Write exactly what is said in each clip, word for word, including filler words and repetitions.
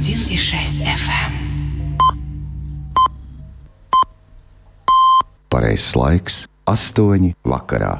один и шесть эф эм. Pareizais laiks - astoņi vakarā.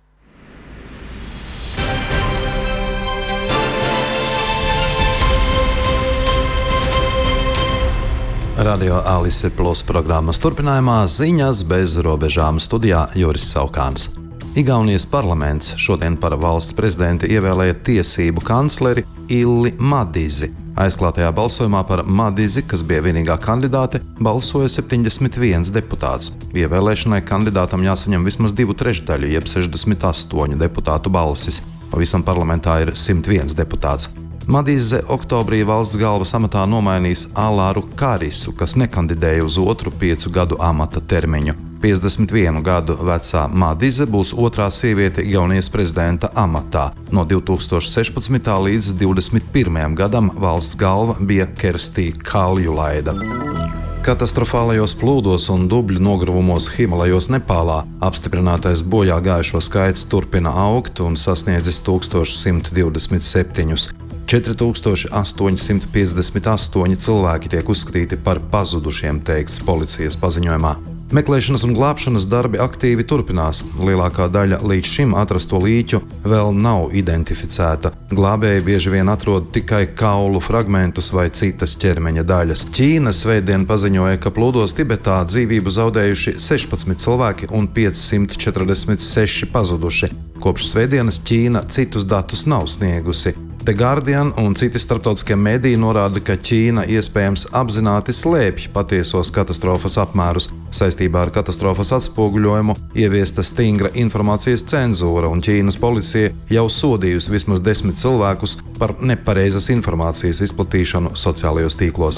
Radio Alice Plus programmas turpinājumā ziņas bez robežām studijā Juris Saukāns. Igaunijas parlaments šodien par valsts prezidentu ievēlēja tiesību kancleri Illi Madizi. Aizklātajā balsojumā par Madizi, kas bija vienīgā kandidāte, balsoja septiņdesmit viens deputāts. Ievēlēšanai kandidātam jāsaņem vismaz divu trešdaļu, jeb sešdesmit astoņu deputātu balsis. Pavisam parlamentā ir simt viens deputāts. Madize oktobrī valsts galvas amatā nomainīs Alāru Karisu, kas nekandidēja uz otru piecu gadu amata termiņu. piecdesmit vienu gadu vecā Madize būs otrā sieviete Igaunijas prezidenta amatā. No divi tūkstoši sešpadsmitā līdz divdesmit pirmajam gadam valsts galva bija Kerstī Kaljulaida. Katastrofālajos plūdos un dubļu nogruvumos Himalajos Nepālā apstiprinātais bojā gājušo skaits turpina augt un sasniedzis simt divdesmit septiņus. četri tūkstoši astoņi simti piecdesmit astoņi cilvēki tiek uzskatīti par pazudušiem, teikts policijas paziņojumā. Meklēšanas un glābšanas darbi aktīvi turpinās. Lielākā daļa līdz šim atrasto līķu vēl nav identificēta. Glābēji bieži vien atrod tikai kaulu fragmentus vai citas ķermeņa daļas. Ķīna svētdien paziņoja, ka plūdos Tibetā dzīvību zaudējuši sešpadsmit cilvēki un piecsimt četrdesmit seši pazuduši. Kopš svētdienas Ķīna citus datus nav sniegusi. The Guardian un citi starptautiskie mediji norāda, ka Ķīna iespējams apzināti slēpj patiesos katastrofas apmērus. Saistībā ar katastrofas atspoguļojumu ieviesta stingra informācijas cenzūra, un Ķīnas policija jau sodījusi vismaz desmit cilvēkus par nepareizas informācijas izplatīšanu sociālajos tīklos.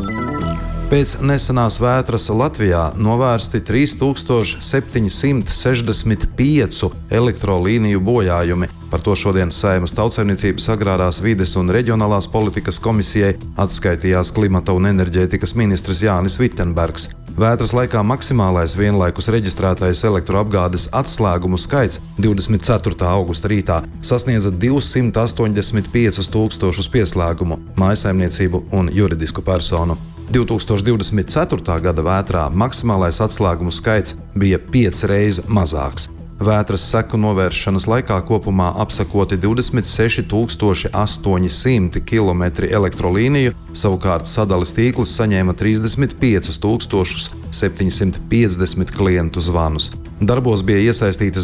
Pēc nesenās vētras Latvijā novērsti trīs tūkstoši septiņi simti sešdesmit pieci elektrolīniju bojājumi. Par to šodien Saeimas Tautsaimniecības, agrārās vides un reģionālās politikas komisijai atskaitījās klimata un enerģētikas ministrs Jānis Vitsenbergs. Vētras laikā maksimālais vienlaikus reģistrētais elektroapgādes atslēgumu skaits divdesmit ceturtā augusta rītā sasniedza divsimt astoņdesmit piecus tūkstošus pieslēgumu, mājsaimniecību un juridisku personu. divi tūkstoši divdesmit ceturtā gada vētrā maksimālais atslēgumu skaits bija piecas reizes mazāks. Vētras seku novēršanas laikā kopumā apsakoti divdesmit seši tūkstoši astoņi simti kilometri elektrolīniju, savukārt sadales tīkls saņēma trīsdesmit piecus tūkstošus septiņsimt piecdesmit klientu zvanus. Darbos bija iesaistītas